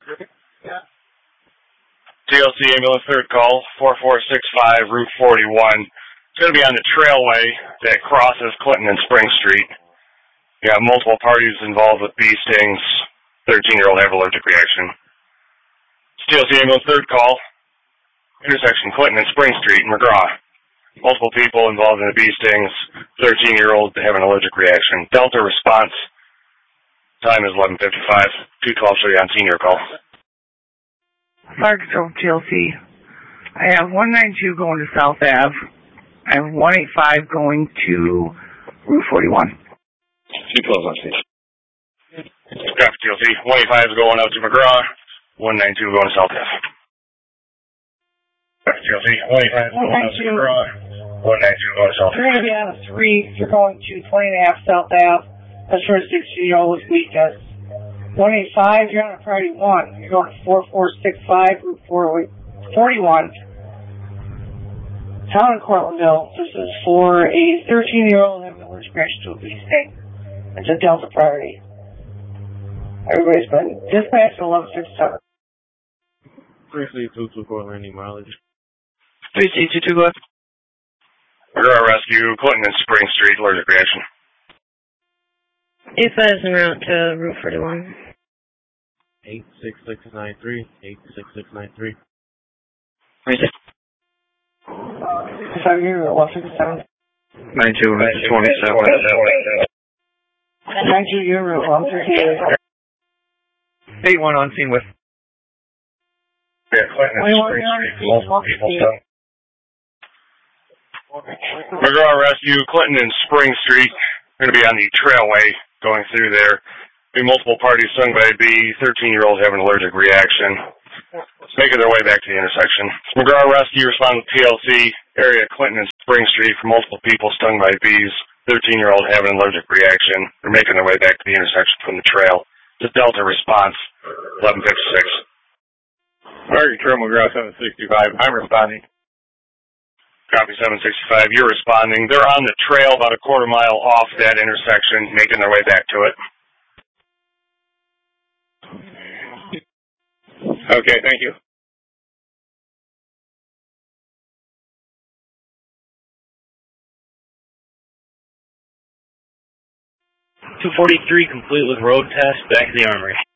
TLC ambulance third call, 4465 Route 41. It's going to be on the trailway that crosses Clinton and Spring Street. You got multiple parties involved with bee stings. 13-year-old have allergic reaction. It's TLC ambulance third call, intersection Clinton and Spring Street in McGraw. Multiple people involved in the bee stings. 13-year-old have an allergic reaction. Delta response. Time is 11:55. 212 show you on senior call. Fire Control TLC. I have 192 going to South Ave. I have 185 going to Route 41. 212 on station. Copy TLC. 185 is going out to McGraw. 192 going to South Ave. Copy TLC. 185 is going out to McGraw. 192 going to South Ave. You're going to be on the 3. You're going to 20.5 South Ave. That's for a 16-year-old with weakness. 185, you're on a priority 1. You're going to 4465 Route 41. Town in Cortlandville. This is for a 13-year-old having an allergic reaction to a bee sting. It's a Delta priority. Everybody's been dispatched at 1167. 33224 landing mileage. 322 go ahead. McGraw Rescue, Clinton and Spring Street, allergic reaction. 85 is en route to Route 41. 86693. 86693. Right there. 167. 92, 27. 92, you're Route 138. 81 on scene with. Yeah, Clinton and Spring Street, multiple people stung. McGraw Rescue, Clinton and Spring Street, going to be on the trailway going through there. Be multiple parties stung by a bee. 13-year-old have an allergic reaction. Making their way back to the intersection. McGraw Rescue respond with TLC, area Clinton and Spring Street for multiple people stung by bees. 13-year-old have an allergic reaction. They're making their way back to the intersection from the trail. It's a Delta response, 11:56. Fire Control McGraw 765. I'm responding. Copy 765. You're responding. They're on the trail about a quarter mile off that intersection, making their way back to it. Okay, thank you. 243 complete with road test, back to the armory.